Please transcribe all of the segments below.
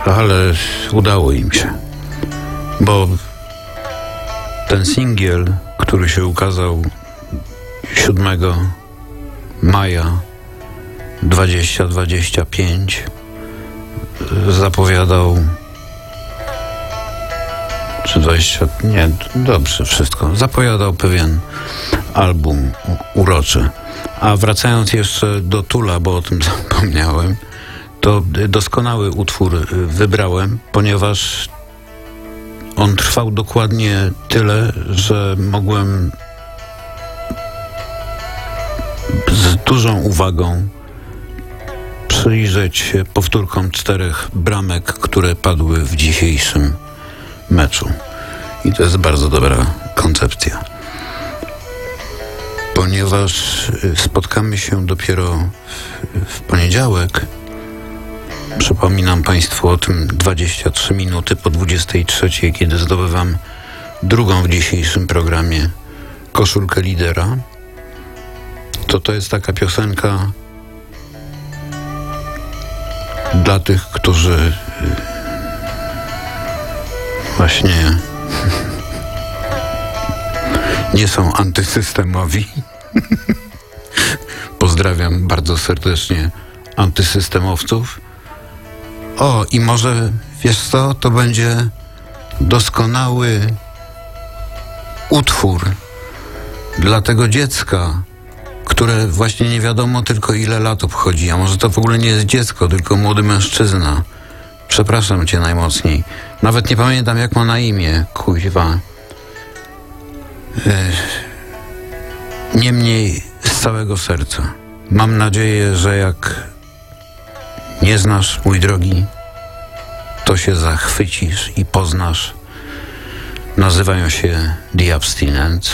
ale udało im się, bo ten singiel, który się ukazał 7 maja 2025, zapowiadał, czy 20, nie, dobrze wszystko, zapowiadał pewien album uroczy. A wracając jeszcze do Tula, bo o tym zapomniałem, to doskonały utwór wybrałem, ponieważ on trwał dokładnie tyle, że mogłem z dużą uwagą przyjrzeć się powtórkom 4 bramek, które padły w dzisiejszym meczu. I to jest bardzo dobra koncepcja. Ponieważ spotkamy się dopiero w poniedziałek, przypominam Państwu o tym 23 minuty po 23, kiedy zdobywam drugą w dzisiejszym programie koszulkę lidera, to jest taka piosenka dla tych, którzy właśnie nie są antysystemowi. Pozdrawiam bardzo serdecznie antysystemowców. O, i może, wiesz co, to będzie doskonały utwór dla tego dziecka, które właśnie nie wiadomo tylko ile lat obchodzi, a może to w ogóle nie jest dziecko, tylko młody mężczyzna. Przepraszam cię najmocniej. Nawet nie pamiętam, jak ma na imię, kuźwa. Niemniej z całego serca mam nadzieję, że jak nie znasz, mój drogi, to się zachwycisz i poznasz. Nazywają się The Abstinence,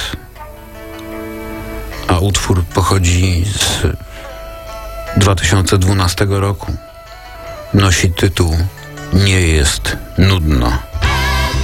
a utwór pochodzi z 2012 roku. Nosi tytuł Nie jest nudno.